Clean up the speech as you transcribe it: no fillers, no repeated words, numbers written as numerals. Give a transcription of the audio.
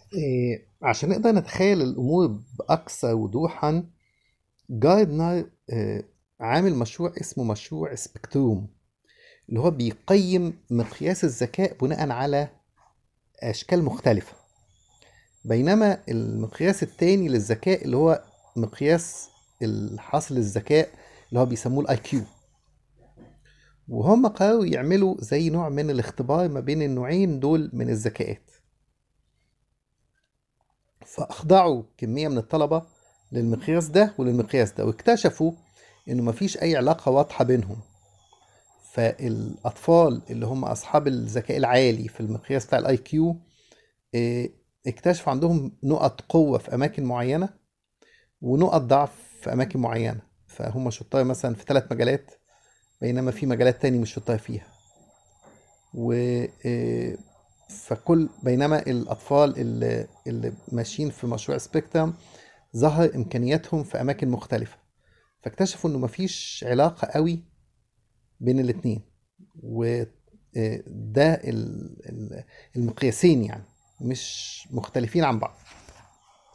عشان نقدر نتخيل الأمور بأكثر وضوحا، جاردنر عامل مشروع اسمه مشروع سبكتروم، اللي هو بيقيم مقياس الذكاء بناء على أشكال مختلفة. بينما المقياس التاني للذكاء اللي هو مقياس الحاصل الذكاء اللي هو بيسموه الاي كيو. وهم قرروا يعملوا زي نوع من الاختبار ما بين النوعين دول من الذكاءات، فأخضعوا كمية من الطلبة للمقياس ده وللمقياس ده، واكتشفوا إنه مفيش أي علاقة واضحة بينهم. فالأطفال اللي هم أصحاب الذكاء العالي في المقياس بتاع الاي كيو اكتشفوا عندهم نقط قوة في أماكن معينة ونقط ضعف في أماكن معينة. فهم شطار مثلا في 3 مجالات، بينما في مجالات تاني مش شطار فيها. و بينما الأطفال اللي ماشيين في مشروع سبيكترم ظهر إمكانياتهم في أماكن مختلفة، فاكتشفوا إنه مفيش علاقة قوي بين الاتنين. وده المقياسين يعني مش مختلفين عن بعض.